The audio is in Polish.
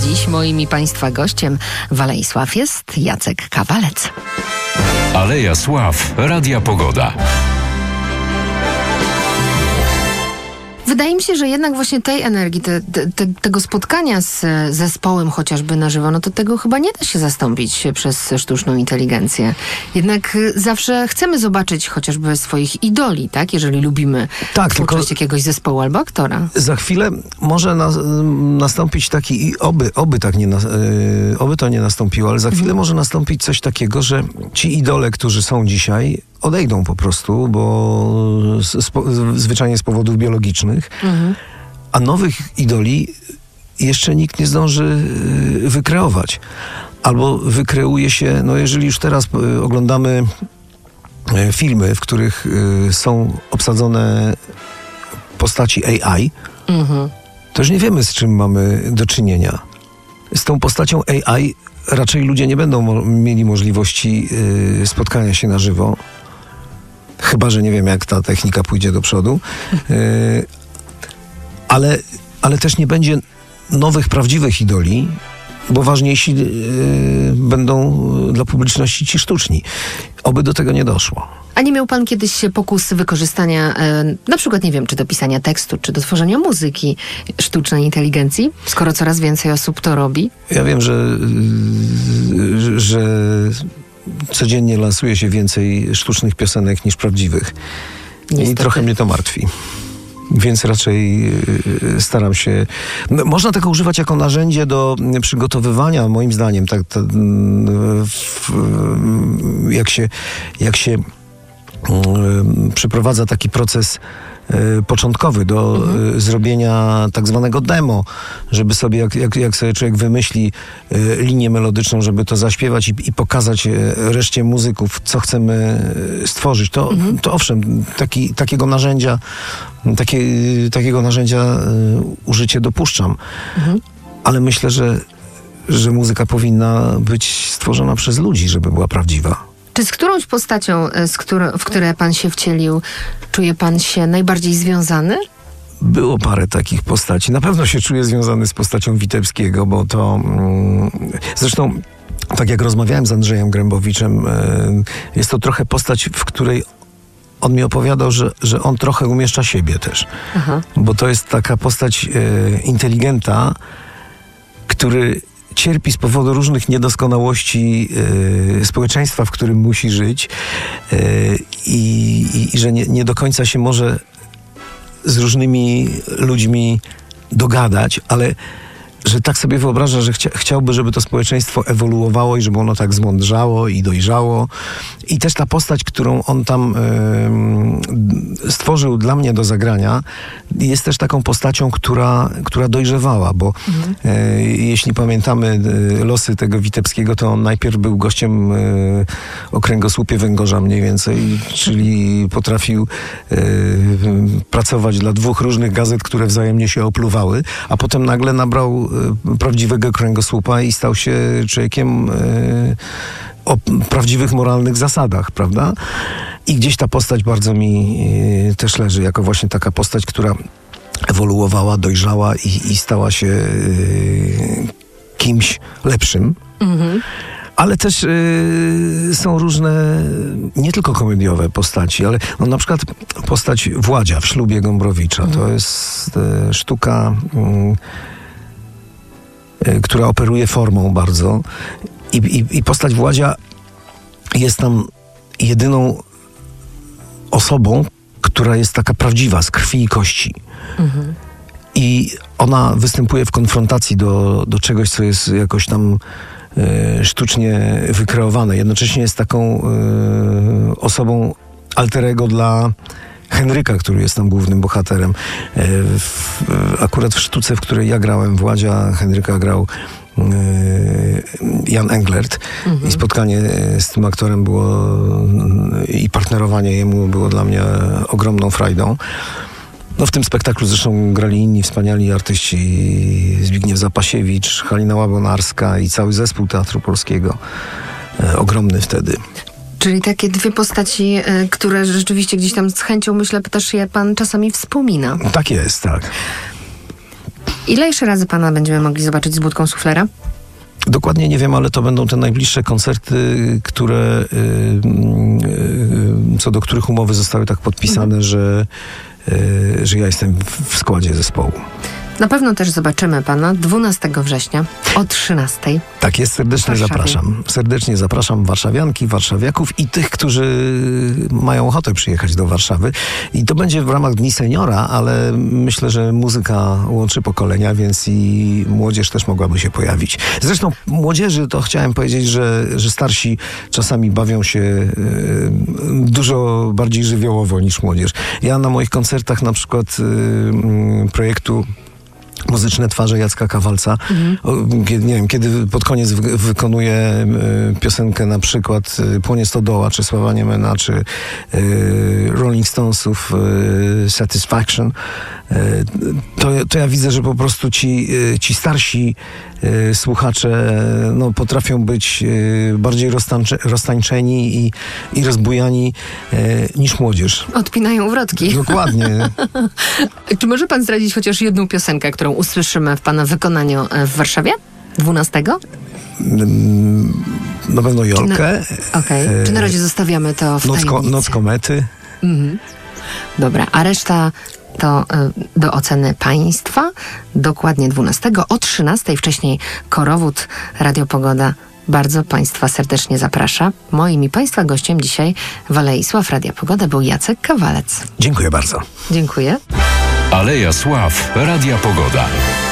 dziś moim i Państwa gościem w Alei Sław jest Jacek Kawalec. Aleja Sław, Radia Pogoda. Wydaje mi się, że jednak właśnie tej energii, tego spotkania z zespołem chociażby na żywo, no to tego chyba nie da się zastąpić przez sztuczną inteligencję. Jednak zawsze chcemy zobaczyć chociażby swoich idoli, tak? Jeżeli lubimy twórczość jakiegoś zespołu albo aktora. Za chwilę może nastąpić taki, oby to nie nastąpiło, ale za chwilę może nastąpić coś takiego, że ci idole, którzy są dzisiaj, odejdą po prostu, bo zwyczajnie z powodów biologicznych, a nowych idoli jeszcze nikt nie zdąży wykreować. Albo wykreuje się, no jeżeli już teraz oglądamy filmy, w których są obsadzone postaci AI, to już nie wiemy, z czym mamy do czynienia. Z tą postacią AI raczej ludzie nie będą mieli możliwości spotkania się na żywo. Chyba że nie wiem, jak ta technika pójdzie do przodu. Ale też nie będzie nowych, prawdziwych idoli, bo ważniejsi będą dla publiczności ci sztuczni. Oby do tego nie doszło. A nie miał pan kiedyś pokus wykorzystania, na przykład, nie wiem, czy do pisania tekstu, czy do tworzenia muzyki sztucznej inteligencji, skoro coraz więcej osób to robi? Ja wiem, że codziennie lansuje się więcej sztucznych piosenek niż prawdziwych. Niestety. I trochę mnie to martwi. Więc raczej staram się... Można tego używać jako narzędzie do przygotowywania, moim zdaniem, jak się przeprowadza taki proces początkowy do zrobienia tak zwanego demo, żeby sobie, jak sobie człowiek wymyśli linię melodyczną, żeby to zaśpiewać i pokazać reszcie muzyków, co chcemy stworzyć, to owszem, takiego narzędzia użycie dopuszczam. Ale myślę, że muzyka powinna być stworzona przez ludzi, żeby była prawdziwa. Czy z którąś postacią, w które pan się wcielił, czuje pan się najbardziej związany? Było parę takich postaci. Na pewno się czuję związany z postacią Witebskiego, bo to... Zresztą, tak jak rozmawiałem z Andrzejem Grębowiczem, jest to trochę postać, w której on mi opowiadał, że on trochę umieszcza siebie też. Bo to jest taka postać inteligenta, który cierpi z powodu różnych niedoskonałości społeczeństwa, w którym musi żyć i że nie do końca się może z różnymi ludźmi dogadać, ale że tak sobie wyobraża, że chciałby, żeby to społeczeństwo ewoluowało i żeby ono tak zmądrzało i dojrzało. I też ta postać, którą on tam stworzył dla mnie do zagrania, jest też taką postacią, która dojrzewała, bo jeśli pamiętamy losy tego Witebskiego, to on najpierw był gościem o kręgosłupie węgorza mniej więcej, czyli potrafił pracować dla dwóch różnych gazet, które wzajemnie się opluwały, a potem nagle nabrał prawdziwego kręgosłupa i stał się człowiekiem o prawdziwych moralnych zasadach, prawda? I gdzieś ta postać bardzo mi też leży, jako właśnie taka postać, która ewoluowała, dojrzała i stała się kimś lepszym. Ale też są różne, nie tylko komediowe postaci, ale na przykład postać Władzia w Ślubie Gombrowicza. To jest sztuka, która operuje formą bardzo. I postać Władzia jest tam jedyną osobą, która jest taka prawdziwa, z krwi i kości. I ona występuje w konfrontacji do czegoś, co jest jakoś tam sztucznie wykreowane. Jednocześnie jest taką osobą alter ego dla Henryka, który jest tam głównym bohaterem. Akurat w sztuce, w której ja grałem Władzia, Henryka grał Jan Englert i spotkanie z tym aktorem było i partnerowanie jemu było dla mnie ogromną frajdą. No w tym spektaklu zresztą grali inni wspaniali artyści, Zbigniew Zapasiewicz, Halina Łabonarska i cały zespół Teatru Polskiego. Ogromny wtedy. Czyli takie dwie postaci, które rzeczywiście gdzieś tam z chęcią, myślę, też je pan czasami wspomina. Tak jest, tak. Ile jeszcze razy pana będziemy mogli zobaczyć z budką suflera? Dokładnie nie wiem, ale to będą te najbliższe koncerty, które, co do których umowy zostały tak podpisane, że ja jestem w składzie zespołu. Na pewno też zobaczymy pana 12 września o 13:00. Tak jest, serdecznie w Warszawie. zapraszam. Serdecznie zapraszam warszawianki, warszawiaków i tych, którzy mają ochotę przyjechać do Warszawy. I to będzie w ramach Dni Seniora, ale myślę, że muzyka łączy pokolenia, więc i młodzież też mogłaby się pojawić. Zresztą młodzieży to chciałem powiedzieć, że starsi czasami bawią się dużo bardziej żywiołowo niż młodzież. Ja na moich koncertach na przykład projektu Muzyczne twarze Jacka Kawalca. Nie wiem, kiedy pod koniec wykonuje piosenkę na przykład Płonie Stodoła, czy Sława Niemena, czy Rolling Stonesów Satisfaction, to ja widzę, że po prostu ci starsi słuchacze potrafią być bardziej roztańczeni i rozbujani niż młodzież. Odpinają wrotki. Dokładnie. Czy może pan zdradzić chociaż jedną piosenkę, którą usłyszymy w pana wykonaniu w Warszawie 12? Na pewno Jolkę. Okej. Czy na razie zostawiamy to w tajemnicy? Noc komety. Dobra, a reszta to do oceny państwa. Dokładnie 12 o 13:00. Wcześniej Korowód, Radio Pogoda. Bardzo państwa serdecznie zaprasza. Moim i państwa gościem dzisiaj w Alei Sław Radia Pogoda był Jacek Kawalec. Dziękuję bardzo. Dziękuję. Aleja Sław Radia Pogoda.